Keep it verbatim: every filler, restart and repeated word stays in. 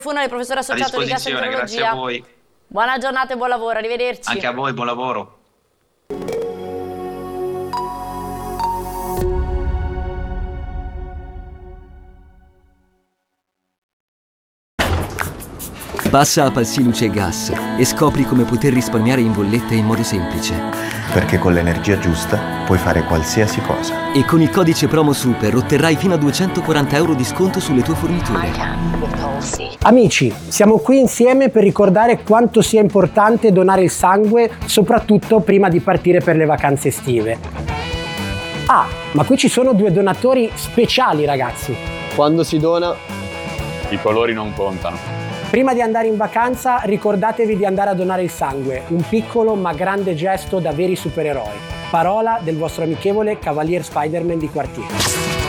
Funari, professore A associato di disposizione, gastroenterologia. grazie a voi. Buona giornata e buon lavoro, arrivederci. Anche a voi, buon lavoro. Passa a Palsiluce Gas e scopri come poter risparmiare in bolletta in modo semplice. Perché con l'energia giusta puoi fare qualsiasi cosa. E con il codice promo SUPER otterrai fino a duecentoquaranta euro di sconto sulle tue forniture. Amici, siamo qui insieme per ricordare quanto sia importante donare il sangue, soprattutto prima di partire per le vacanze estive. Ah, ma qui ci sono due donatori speciali, ragazzi. Quando si dona, i colori non contano. Prima di andare in vacanza, ricordatevi di andare a donare il sangue, un piccolo ma grande gesto da veri supereroi. Parola del vostro amichevole Cavalier Spider-Man di quartiere.